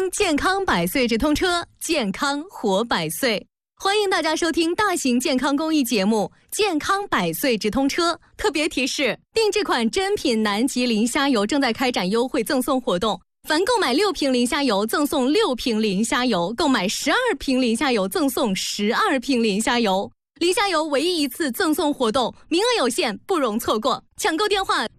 健康百岁直通车，健康活百岁。欢迎大家收听大型健康公益节目《健康百岁直通车》。特别提示：定制款真品南极磷虾油正在开展优惠赠送活动，凡购买6瓶磷虾油赠送6瓶磷虾油，购买12瓶磷虾油赠送12瓶磷虾油。磷虾油唯一一次赠送活动，名额有限，不容错过。抢购电话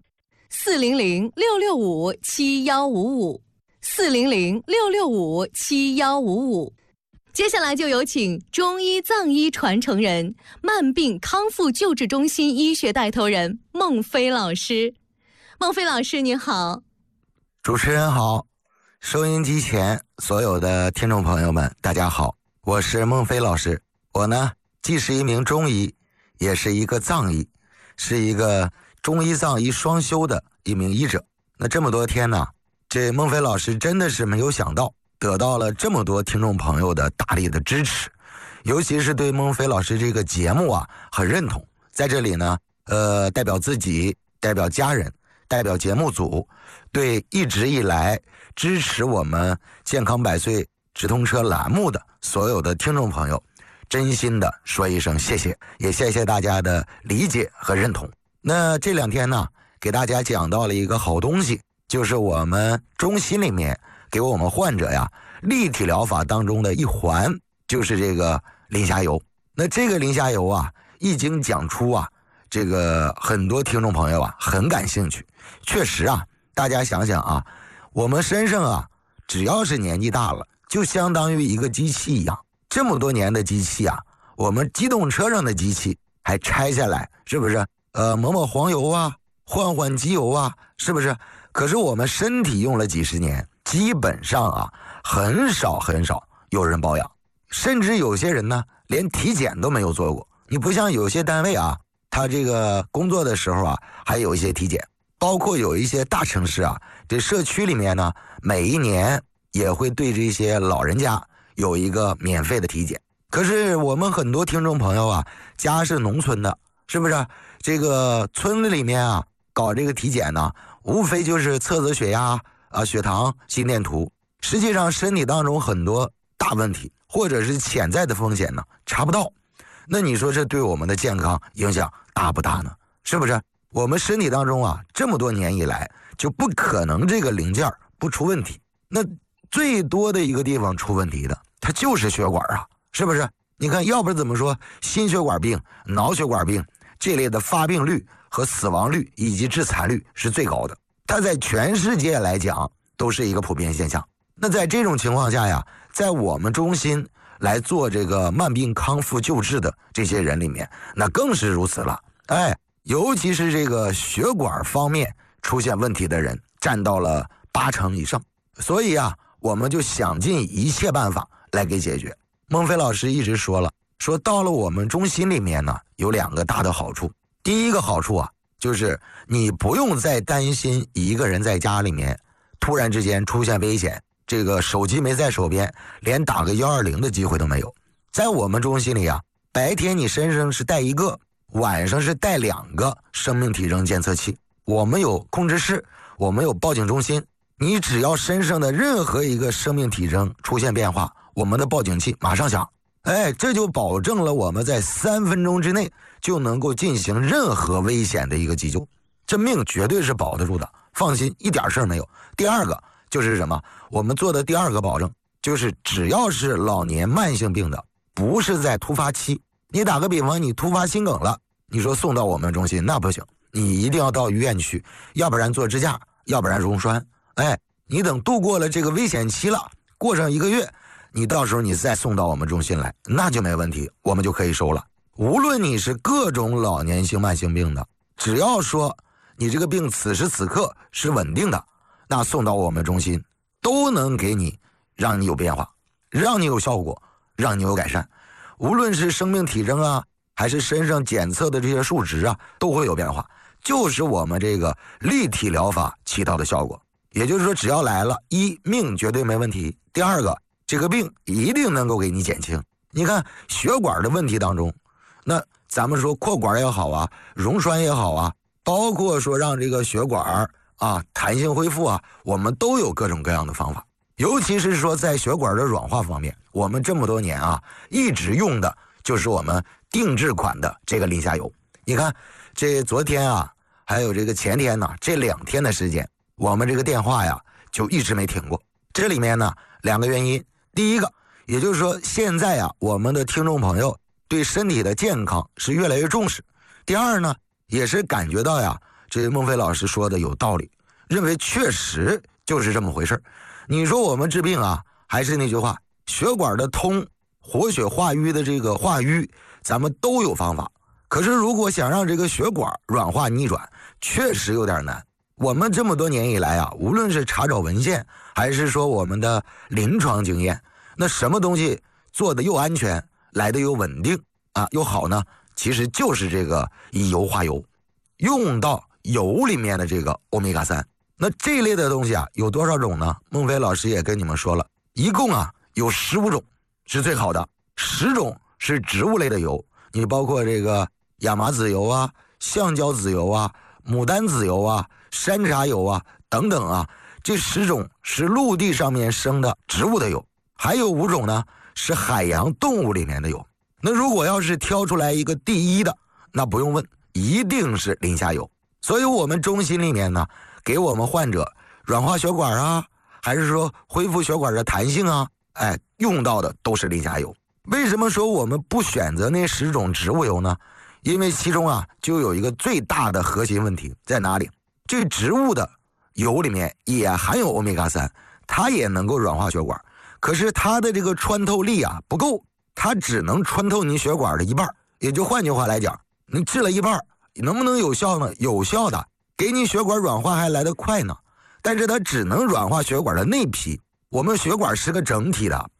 ：400-665-7155，400-665-7155。接下来就有请中医藏医传承人、慢病康复救治中心医学带头人孟飞老师。孟飞老师您好。 主持人好，收音机前所有的听众朋友们大家好，我是孟飞老师。我呢既是一名中医，也是一个藏医，是一个中医藏医双修的一名医者。那这么多天呢，这孟飞老师真的是没有想到得到了这么多听众朋友的大力的支持，尤其是对孟飞老师这个节目啊很认同。在这里呢代表自己，代表家人，代表节目组，对一直以来支持我们健康百岁直通车栏目的所有的听众朋友真心的说一声谢谢，也谢谢大家的理解和认同。那这2天呢，给大家讲到了一个好东西，就是我们中心里面给我们患者呀立体疗法当中的一环，就是这个磷虾油。那这个磷虾油啊一经讲出啊，这个很多听众朋友啊很感兴趣。确实啊，大家想想啊，我们身上啊只要是年纪大了，就相当于一个机器一样。这么多年的机器啊，我们机动车上的机器还拆下来，是不是抹抹黄油啊，换换机油啊，是不是？可是我们身体用了几十年，基本上啊很少有人保养，甚至有些人呢连体检都没有做过。你不像有些单位啊，他这个工作的时候啊还有一些体检，包括有一些大城市啊，这社区里面呢每一年也会对这些老人家有一个免费的体检。可是我们很多听众朋友啊，家是农村的，是不是？这个村子里面啊搞这个体检呢，无非就是测测血压啊、血糖、心电图。实际上身体当中很多大问题或者是潜在的风险呢查不到。那你说这对我们的健康影响大不大呢？是不是？我们身体当中啊这么多年以来就不可能这个零件不出问题。那最多的一个地方出问题的，它就是血管啊，是不是？你看，要不然怎么说心血管病、脑血管病这类的发病率和死亡率以及致残率是最高的，它在全世界来讲都是一个普遍现象。那在这种情况下呀，在我们中心来做这个慢病康复救治的这些人里面，那更是如此了。尤其是这个血管方面出现问题的人占到了80%以上。所以啊，我们就想尽一切办法来给解决。孟飞老师一直说了，说到了我们中心里面呢，有2个大的好处。第一个好处啊，就是你不用再担心一个人在家里面突然之间出现危险，这个手机没在手边，连打个120的机会都没有。在我们中心里啊，白天你身上是带1个，晚上是带2个生命体征监测器。我们有控制室，我们有报警中心，你只要身上的任何一个生命体征出现变化，我们的报警器马上响。这就保证了我们在3分钟之内就能够进行任何危险的一个急救，这命绝对是保得住的，放心，一点事儿没有。第二个就是什么？我们做的第2个保证就是只要是老年慢性病的，不是在突发期，你打个比方，你突发心梗了，你说送到我们中心那不行，你一定要到医院去，要不然做支架，要不然溶栓。你等度过了这个危险期了，过上1个月，你到时候你再送到我们中心来，那就没问题，我们就可以收了。无论你是各种老年性慢性病的，只要说你这个病此时此刻是稳定的，那送到我们中心都能给你，让你有变化，让你有效果，让你有改善。无论是生命体征啊，还是身上检测的这些数值啊，都会有变化，就是我们这个立体疗法起到的效果。也就是说，只要来了，一命绝对没问题，第2个这个病一定能够给你减轻。你看血管的问题当中，那咱们说扩管也好啊，溶栓也好啊，包括说让这个血管啊弹性恢复啊，我们都有各种各样的方法。 尤其是说在血管的软化方面，我们这么多年啊，一直用的就是我们定制款的这个磷虾油。你看，这昨天啊，还有这个前天呢，这2天的时间，我们这个电话呀就一直没停过。这里面呢2个原因，第一个，也就是说现在啊，我们的听众朋友对身体的健康是越来越重视。第二呢，也是感觉到呀，这孟非老师说的有道理，认为确实就是这么回事。你说我们治病啊，还是那句话，血管的通，活血化瘀的这个化瘀，咱们都有方法。可是如果想让这个血管软化逆转，确实有点难。我们这么多年以来啊，无论是查找文献，还是说我们的临床经验，那什么东西做的又安全，来的又稳定啊，又好呢？其实就是这个以油化油，用到油里面的这个欧米伽3。那这类的东西啊，有多少种呢？孟非老师也跟你们说了，一共啊有15种是最好的，10种是植物类的油，你包括这个亚麻籽油啊、橡胶籽油啊、牡丹籽油啊、山茶油啊等等啊，这10种是陆地上面生的植物的油，还有5种呢是海洋动物里面的油。那如果要是挑出来一个第一的，那不用问，一定是磷虾油。所以我们中心里面呢，给我们患者软化血管啊，还是说恢复血管的弹性啊，用到的都是磷虾油。为什么说我们不选择那10种植物油呢？因为其中啊就有一个最大的核心问题在哪里？这植物的油里面也含有欧米伽3，它也能够软化血管，可是它的这个穿透力啊不够，它只能穿透你血管的一半。也就换句话来讲，你治了一半，能不能有效呢？有效的，给你血管软化还来得快呢，但是它只能软化血管的内皮。我们血管是个整体的，